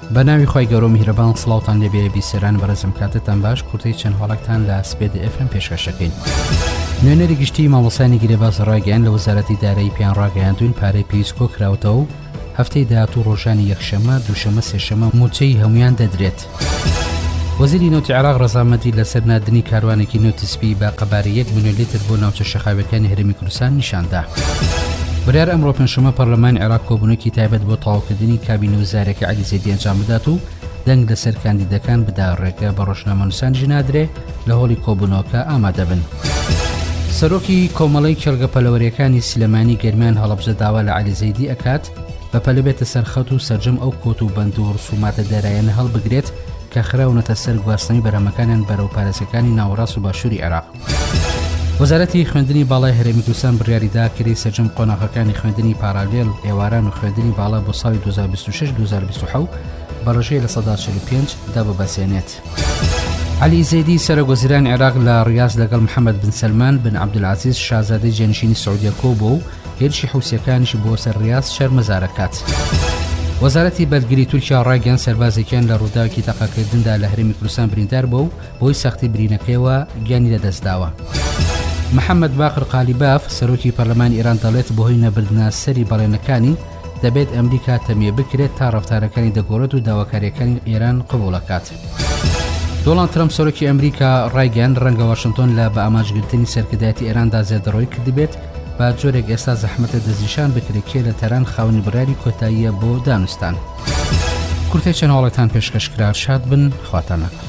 بەناوی خۆی گەورە و میهرەبان سڵاوتان لێبێ بیسەران بەڕێزم کاتتان باش کورتەی چەند هەواڵەکتان لە سپێد FM پێشکەشەکەین. نوێنەری گشتی مامۆستانی گیرێباز ڕاگەیان لە وەزارەتی دارایی پیان ڕاگەیاندوین پارەی پێویست کۆکراوەتەوە و هەفتەی داهاتوو ڕۆژانی یەکشەمە دووشەمە سێشەمە موچەی هەمویان دەدرێت. وەزیری نەوتی عێراق ڕەزامەندی لەسەر نادنی کاروانێکی نەوتسپی بە قەبارەی 1 ملیۆن لیتر بۆ ناوچە شەخاویەکانی هەرێمی کوردستان نیشاندا. بڕیار ئەمڕۆ پێنجشەمە پەرلەمانی عێراق کۆبوونەوەکی تایبەت بۆ تەواوکردنی کابینە وەزارەتی عەلی زەیدی ئەنجام بدات و دەنگ لەسەر کاندیدەکان بدا ڕێگە بە ڕۆژنامەنووسانیش نادرێ لە هۆڵی کۆبوونەوەکە ئامادە بن. سەرۆکی کۆمەڵەی کێڵگە پەلەوەریەکانی سلێمانی گەرمیان هەڵەبجە داوا لە عەلی زەیدی ئەکات بە پەلەبێتە سەرخەوت و سەرجەم ئەو کۆت و بەند و ڕسوماتە داراییانە هەڵبگرێت کە خراونەتە سەر گواستنی بەرهەمەکانیان بەرەو پارێزەکانی ناوەڕاست و باشووری عێراق. وەزارەتی خوێندنی باڵای هەرێمی کوردستان بڕیاریدا کردی سەرجەم قۆناغەکانی خوێندنی پارالێل ئێواران و خوێندنی باڵا بۆ ساڵی 2026-2027 بە ڕێژەیە لە 145 دابەبەسێنێت. عەلی زەیدی سەرۆکوەزیرانی عێراق لە ڕیاض لەگەڵ محەممەد بن سەلمان بن عەبدولعەزیز شازادەی جێنشینی سعودیە کۆ بوو و هێرشی حوسیەکانیش بۆ سەر ریاض شەرمەزارەکات. وەزارەتی بەرگری تورکیا ڕاگەیان سەربازێکیان لە ڕووداوێکی تەقاکردندا لە هەرێمی کوردستان بریندار بوو و بۆی سەختی برینەکەیەوە گیانی لەدەستداوە. محەممەد باقر قالیباف سەرۆکی پەرلەمانی ئێران دەڵێت بەهۆی نەبردنە سەری بەڵێنەکانی دەبێت ئەمریکا تەمیە بکرێت تا ڕەفتارەکانی دەگۆڕێت و داواکاریەکانی ئێران قبوڵەکات. دۆناڵد ترەمپ سەرۆکی ئەمریکا ڕایگەیاند ڕەنگە واشنگتۆن لە بە ئاماژگرتنی سەرکردایەتی ئێراندا زێدەڕۆی کردبێت با جۆرێک ئێستا زەحمەتە دەستنیشان بکرێت کێ لە تەران خاوەنی بڕیاری کۆتاییە بۆ دانوستان. کورتەی چەند هەواڵەتان پێشکەشکرا شاد بن خواتان لەگەڵ.